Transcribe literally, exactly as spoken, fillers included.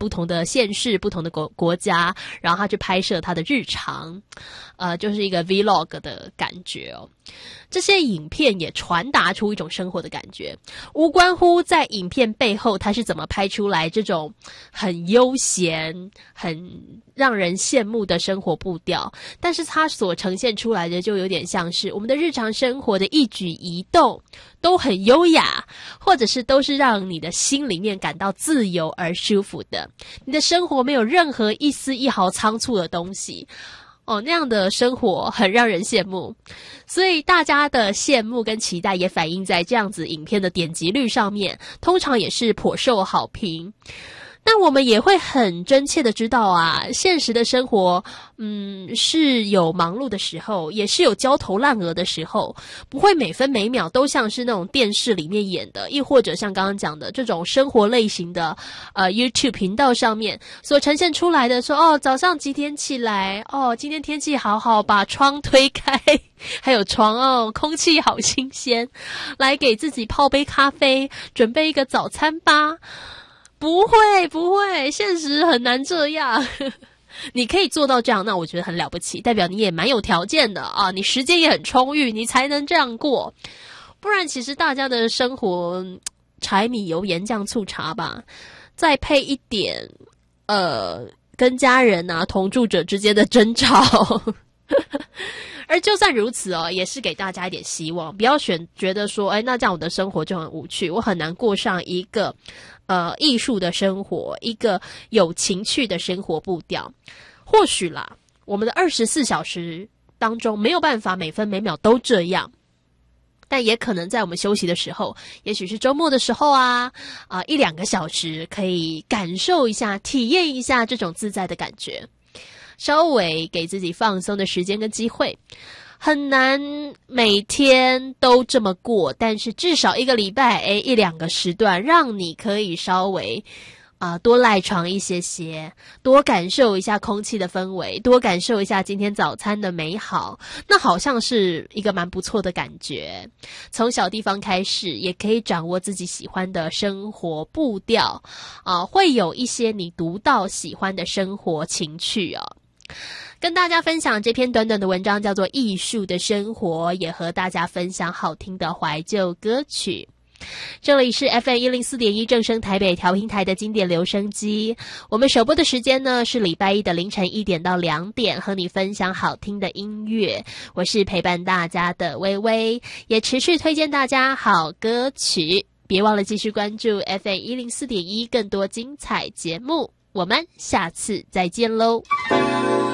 不同的县市、不同的国国家，然后他去拍摄他的日常，呃，就是一个 vlog 的感觉哦。这些影片也传达出一种生活的感觉，无关乎在影片背后他是怎么拍出来这种很悠闲、很让人羡慕的生活步调，但是他所呈现出来的就有点像是我们的日常生活的一举一动都很优雅，或者是都是让你的心里面感到自由而舒服的，你的生活没有任何一丝一毫仓促的东西哦，那样的生活很让人羡慕，所以大家的羡慕跟期待也反映在这样子影片的点击率上面，通常也是颇受好评。那我们也会很真切的知道啊，现实的生活，嗯，是有忙碌的时候，也是有焦头烂额的时候，不会每分每秒都像是那种电视里面演的，亦或者像刚刚讲的这种生活类型的呃 YouTube 频道上面所呈现出来的说，哦，早上几点起来，哦，今天天气好好，把窗推开，还有床哦，空气好新鲜，来给自己泡杯咖啡，准备一个早餐吧。不会不会，现实很难这样你可以做到这样，那我觉得很了不起，代表你也蛮有条件的啊，你时间也很充裕，你才能这样过。不然其实大家的生活柴米油盐酱醋茶吧，再配一点呃跟家人啊同住者之间的争吵而就算如此哦，也是给大家一点希望，不要选觉得说，哎，那这样我的生活就很无趣，我很难过上一个呃艺术的生活，一个有情趣的生活步调。或许啦，我们的二十四小时当中没有办法每分每秒都这样，但也可能在我们休息的时候，也许是周末的时候啊，啊、呃、一两个小时可以感受一下、体验一下这种自在的感觉。稍微给自己放松的时间跟机会，很难每天都这么过，但是至少一个礼拜，诶，一两个时段，让你可以稍微啊、呃、多赖床一些些，多感受一下空气的氛围，多感受一下今天早餐的美好，那好像是一个蛮不错的感觉。从小地方开始，也可以掌握自己喜欢的生活步调啊、呃，会有一些你独到喜欢的生活情趣哦。跟大家分享这篇短短的文章叫做《艺术的生活》，也和大家分享好听的怀旧歌曲。这里是 F M 一零四点一 正声台北调频台的经典留声机，我们首播的时间呢是礼拜一的凌晨一点到两点，和你分享好听的音乐。我是陪伴大家的微微，也持续推荐大家好歌曲，别忘了继续关注 F M 一零四点一 更多精彩节目。我们下次再见喽。